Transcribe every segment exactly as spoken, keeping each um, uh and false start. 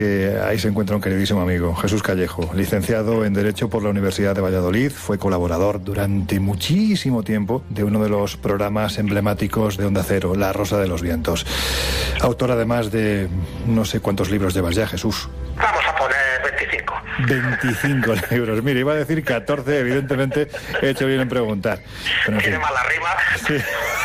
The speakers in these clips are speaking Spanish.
Eh, ahí se encuentra un queridísimo amigo, Jesús Callejo, licenciado en Derecho por la Universidad de Valladolid, fue colaborador durante muchísimo tiempo de uno de los programas emblemáticos de Onda Cero, La Rosa de los Vientos. Autor además de no sé cuántos libros llevas ya, Jesús. Vamos a poner veinticinco. veinticinco libros. Mire, iba a decir catorce, evidentemente he hecho bien en preguntar. Pero en Tiene fin. mala rima. Sí.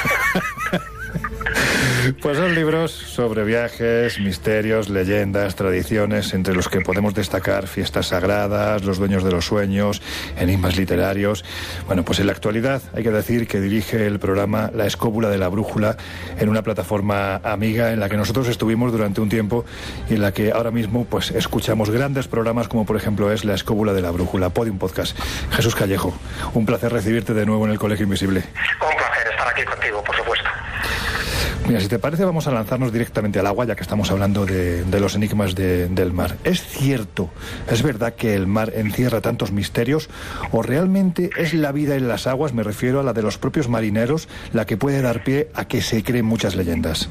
Pues son libros sobre viajes, misterios, leyendas, tradiciones, entre los que podemos destacar fiestas sagradas, los dueños de los sueños, enigmas literarios. Bueno, pues en la actualidad hay que decir que dirige el programa La Escóbula de la Brújula en una plataforma amiga en la que nosotros estuvimos durante un tiempo y en la que ahora mismo pues escuchamos grandes programas como por ejemplo es La Escóbula de la Brújula, Podium Podcast. Jesús Callejo, un placer recibirte de nuevo en el Colegio Invisible. Un placer estar aquí contigo, por supuesto. Mira, si te parece vamos a lanzarnos directamente al agua, ya que estamos hablando de, de los enigmas de, del mar. ¿Es cierto, es verdad que el mar encierra tantos misterios? ¿O realmente es la vida en las aguas, me refiero a la de los propios marineros, la que puede dar pie a que se creen muchas leyendas?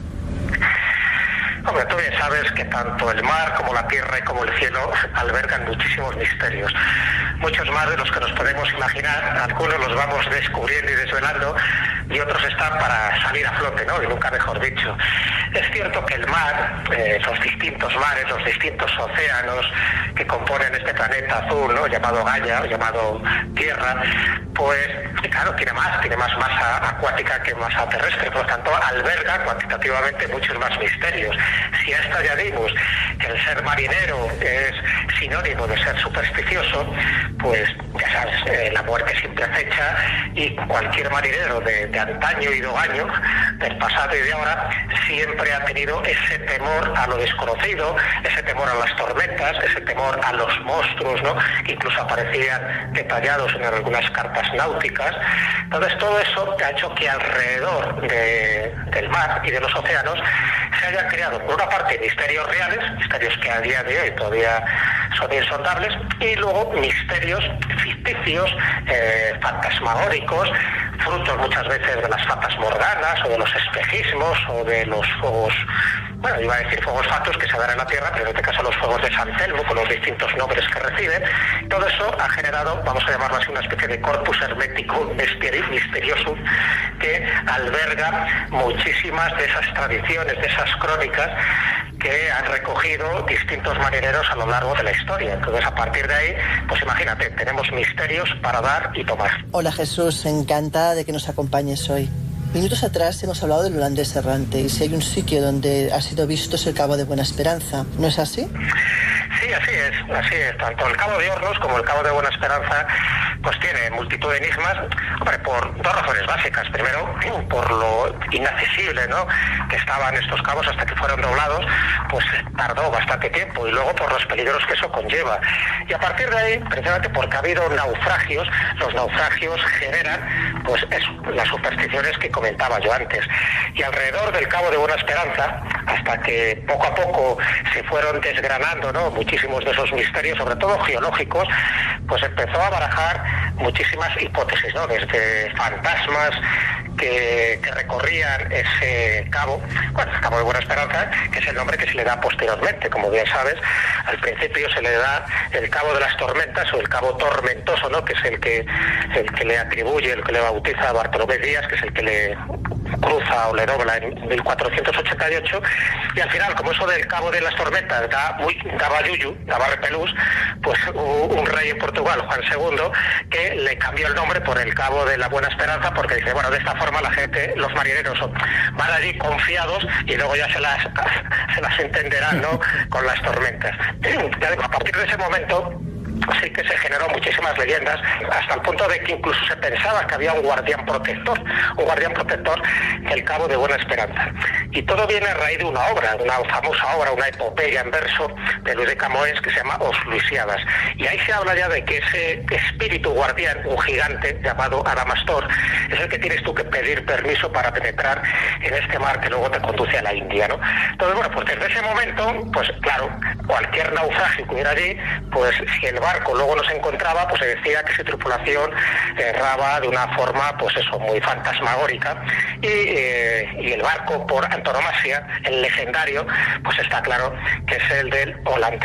Hombre, tú bien sabes que tanto el mar como la tierra y como el cielo albergan muchísimos misterios. Muchos más de los que nos podemos imaginar, algunos los vamos descubriendo y desvelando y otros están para salir a flote, ¿no? Y nunca mejor dicho. Es cierto que el mar, eh, los distintos mares, los distintos océanos que componen este planeta azul, ¿no? Llamado Gaia, o llamado Tierra, pues claro, tiene más, tiene más masa acuática que masa terrestre, por lo tanto alberga cuantitativamente muchos más misterios. Si a esto añadimos que el ser marinero es sinónimo de ser supersticioso, pues ya sabes, eh, la muerte siempre acecha y cualquier marinero de, de antaño y de hogaño, del pasado y de ahora, siempre ha tenido ese temor a lo desconocido, ese temor a las tormentas, ese temor a los monstruos, ¿no? Que incluso aparecían detallados en algunas cartas náuticas. Entonces todo eso ha hecho que alrededor de, del mar y de los océanos se hayan creado, por una parte, misterios reales, misterios que a día de hoy todavía son insondables, y luego misterios ficticios, eh, fantasmagóricos, frutos muchas veces de las fatas morganas o de los espejismos o de los fuegos, bueno, iba a decir fuegos fatuos que se dan en la Tierra, pero en este caso los fuegos de San Telmo, con los distintos nombres que reciben. Todo eso ha generado, vamos a llamarlo así, una especie de corpus hermético misterioso que alberga muchísimas de esas tradiciones, de esas crónicas que han recogido distintos marineros a lo largo de la historia. Entonces, a partir de ahí, pues imagínate, tenemos misterios para dar y tomar. Hola Jesús, encantada de que nos acompañes hoy. Minutos atrás hemos hablado del holandés errante y si hay un sitio donde ha sido visto es el Cabo de Buena Esperanza, ¿no es así? Sí, así es, así es. Tanto el Cabo de Hornos como el Cabo de Buena Esperanza pues tiene multitud de enigmas, hombre, por dos razones básicas. Primero, por lo inaccesible, ¿no?, que estaban estos cabos hasta que fueron doblados, pues tardó bastante tiempo, y luego por los peligros que eso conlleva. Y a partir de ahí, precisamente porque ha habido naufragios, los naufragios generan pues eso, las supersticiones que comentaba yo antes. Y alrededor del Cabo de Buena Esperanza, hasta que poco a poco se fueron desgranando, ¿no?, muchísimos de esos misterios, sobre todo geológicos, pues empezó a barajar muchísimas hipótesis, ¿no?, desde fantasmas que, que recorrían ese cabo, bueno, el Cabo de Buena Esperanza, que es el nombre que se le da posteriormente, como bien sabes. Al principio se le da el Cabo de las Tormentas o el Cabo Tormentoso, ¿no?, que es el que el que le atribuye, el que le bautiza a Bartolomé Díaz, que es el que le cruza o le dobla en mil cuatrocientos ochenta y ocho, y al final, como eso del Cabo de las Tormentas da muy, daba yuyu, daba repelús, pues hubo un rey en Portugal, Juan segundo, que le cambió el nombre por el Cabo de la Buena Esperanza, porque dice, bueno, de esta forma la gente, los marineros van allí confiados y luego ya se las se las entenderán, ¿no?, con las tormentas. Ya digo, a partir de ese momento sí que se generó muchísimas leyendas, hasta el punto de que incluso se pensaba que había un guardián protector, un guardián protector del Cabo de Buena Esperanza. Y todo viene a raíz de una obra, una famosa obra, una epopeya en verso de Luis de Camões que se llama Os Luisiadas. Y ahí se habla ya de que ese espíritu guardián, un gigante llamado Adamastor, es el que tienes tú que pedir permiso para penetrar en este mar que luego te conduce a la India, ¿no? Entonces, bueno, pues desde ese momento, pues claro, cualquier naufragio que hubiera allí, pues si el barco luego no se encontraba, pues se decía que su tripulación erraba de una forma, pues eso, muy fantasmagórica, y, eh, y el barco por antonomasia, el legendario, pues está claro que es el del holandés